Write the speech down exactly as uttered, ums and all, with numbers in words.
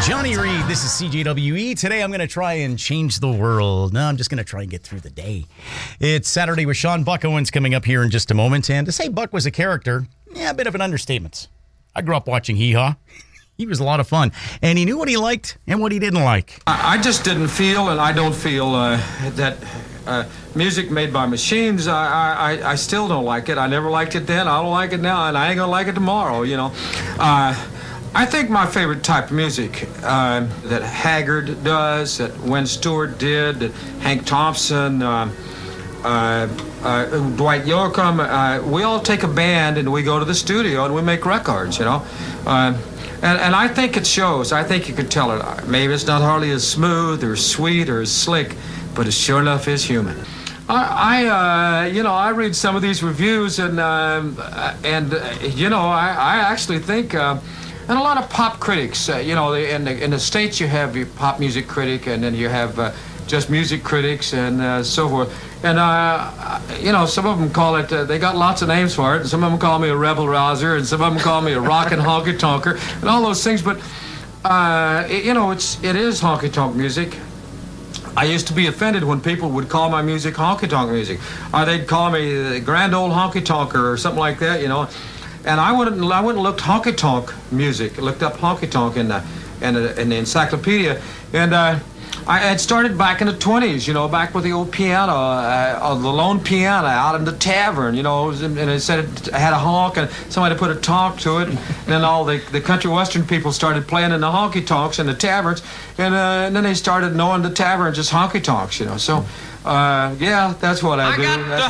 Johnny Reed, this is C J W E. Today I'm going to try and change the world. No, I'm just going to try and get through the day. It's Saturday with Sean Buck Owens coming up here in just a moment. And to say Buck was a character, yeah, a bit of an understatement. I grew up watching Hee Haw. He was a lot of fun. And he knew what he liked and what he didn't like. I, I just didn't feel, and I don't feel, uh, that uh, music made by machines, I, I, I still don't like it. I never liked it then. I don't like it now, and I ain't going to like it tomorrow, you know. Uh, I think my favorite type of music uh, that Haggard does, that Wayne Stewart did, that Hank Thompson, uh, uh, uh, Dwight Yoakam, uh, we all take a band and we go to the studio and we make records, you know. Uh, and, and I think it shows. I think you can tell it. Maybe it's not hardly as smooth or sweet or as slick, but it sure enough is human. I, I uh, you know, I read some of these reviews and, um, and uh, you know, I, I actually think... Uh, And a lot of pop critics, uh, you know, in the, in the States you have your pop music critic, and then you have uh, just music critics and uh, so forth. And, uh, you know, some of them call it, uh, they got lots of names for it, and some of them call me a rebel rouser, and some of them call me a rockin' honky-tonker, and all those things. But, uh, it, you know, it's, it is honky-tonk music. I used to be offended when people would call my music honky-tonk music. Or they'd call me the grand old honky-tonker or something like that, you know. And I went and I went and looked honky-tonk music, looked up honky-tonk in the in the, in the encyclopedia, and uh, I had started back in the twenties, you know, back with the old piano, uh, the lone piano out in the tavern, you know, and it said it had a honk, and somebody put a tonk to it, and then all the, the country western people started playing in the honky-tonks in the taverns, and, uh, and then they started knowing the taverns as honky-tonks, you know, so, uh, yeah, that's what I, I do. That's